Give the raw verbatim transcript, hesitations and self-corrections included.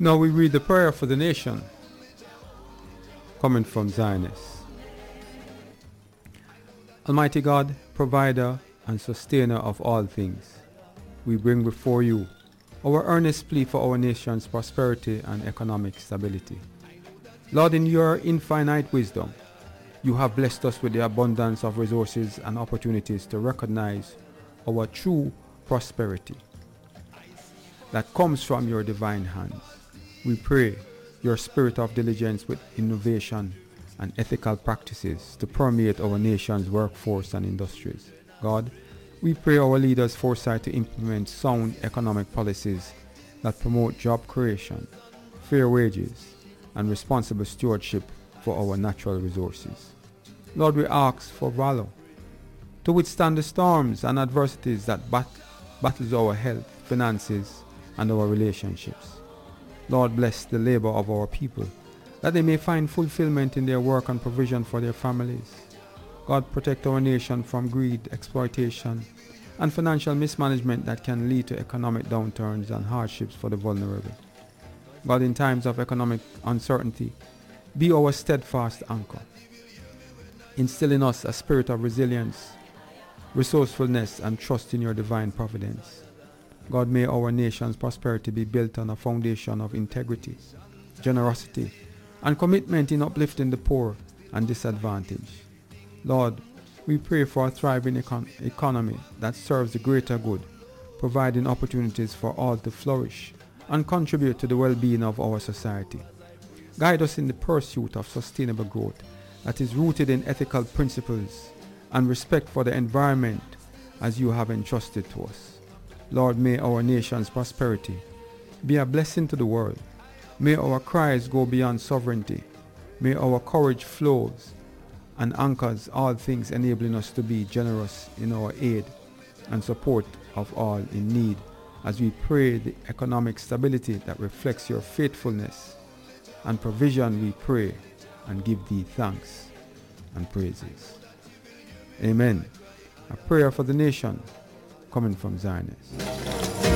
Now we read the prayer for the nation, coming from Zionists. Almighty God, provider and sustainer of all things, we bring before you our earnest plea for our nation's prosperity and economic stability. Lord, in your infinite wisdom, you have blessed us with the abundance of resources and opportunities to recognize our true prosperity that comes from your divine hands. We pray your spirit of diligence with innovation and ethical practices to permeate our nation's workforce and industries. God, we pray our leaders' foresight to implement sound economic policies that promote job creation, fair wages, and responsible stewardship for our natural resources. Lord, we ask for valor to withstand the storms and adversities that bat- battles our health, finances, and our relationships. Lord, bless the labor of our people, that they may find fulfillment in their work and provision for their families. God, protect our nation from greed, exploitation, and financial mismanagement that can lead to economic downturns and hardships for the vulnerable. God, in times of economic uncertainty, be our steadfast anchor. Instill in us a spirit of resilience, resourcefulness, and trust in your divine providence. God, may our nation's prosperity be built on a foundation of integrity, generosity, and commitment in uplifting the poor and disadvantaged. Lord, we pray for a thriving econ- economy that serves the greater good, providing opportunities for all to flourish and contribute to the well-being of our society. Guide us in the pursuit of sustainable growth that is rooted in ethical principles and respect for the environment as you have entrusted to us. Lord, may our nation's prosperity be a blessing to the world. May our cries go beyond sovereignty. May our courage flows and anchors all things, enabling us to be generous in our aid and support of all in need, as we pray the economic stability that reflects your faithfulness and provision. We pray and give thee thanks and praises. Amen. A prayer for the nation, coming from Zionists.